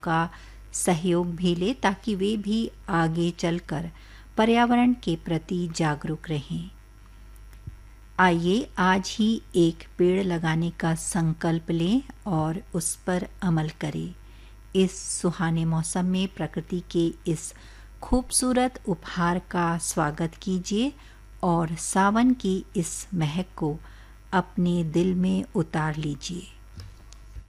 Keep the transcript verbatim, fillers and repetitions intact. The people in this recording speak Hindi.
का सहयोग भी ले ताकि वे भी आगे चलकर पर्यावरण के प्रति जागरूक रहें। आइए आज ही एक पेड़ लगाने का संकल्प लें और उस पर अमल करें। इस सुहाने मौसम में प्रकृति के इस खूबसूरत उपहार का स्वागत कीजिए और सावन की इस महक को अपने दिल में उतार लीजिए।